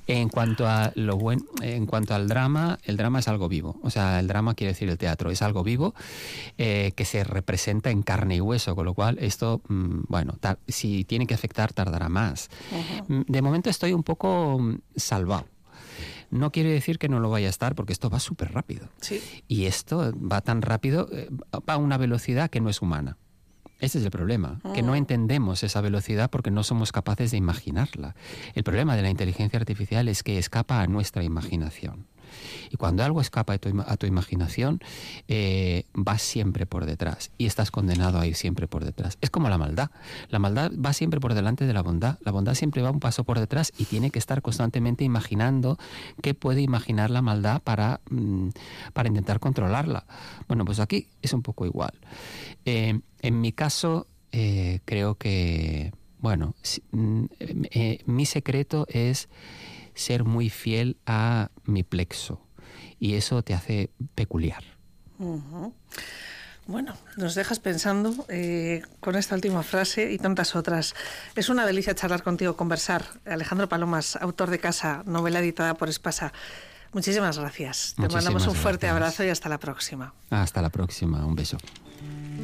En cuanto al drama, el drama es algo vivo. O sea, el drama quiere decir el teatro, es algo vivo que se representa en carne y hueso, con lo cual esto, si tiene que afectar, tardará más. Uh-huh. De momento estoy un poco salvado. No quiere decir que no lo vaya a estar, porque esto va súper rápido. Sí. Y esto va tan rápido, va a una velocidad que no es humana. Ese es el problema, que no entendemos esa velocidad porque no somos capaces de imaginarla. El problema de la inteligencia artificial es que escapa a nuestra imaginación. Y cuando algo escapa a tu imaginación, vas siempre por detrás y estás condenado a ir siempre por detrás. Es como la maldad. La maldad va siempre por delante de la bondad. La bondad siempre va un paso por detrás y tiene que estar constantemente imaginando qué puede imaginar la maldad para intentar controlarla. Bueno, pues aquí es un poco igual. En mi caso, creo que, mi secreto es ser muy fiel a mi plexo y eso te hace peculiar. Uh-huh. Bueno, nos dejas pensando con esta última frase y tantas otras. Es una delicia charlar contigo, conversar. Alejandro Palomas, autor de Casa, novela editada por Espasa. Muchísimas gracias. Te mandamos un fuerte abrazo y hasta la próxima. Hasta la próxima, un beso.